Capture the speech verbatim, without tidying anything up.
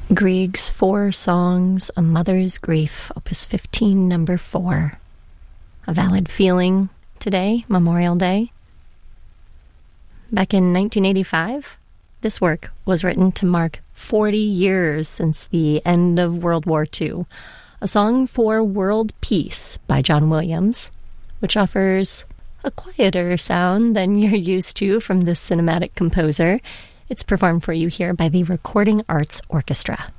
Grieg's Four Songs, A Mother's Grief, Opus fifteen, number four. A valid feeling today, Memorial Day. Back in nineteen eighty-five, this work was written to mark forty years since the end of World War Two. A Song for World Peace by John Williams, which offers a quieter sound than you're used to from this cinematic composer. It's performed for you here by the Recording Arts Orchestra.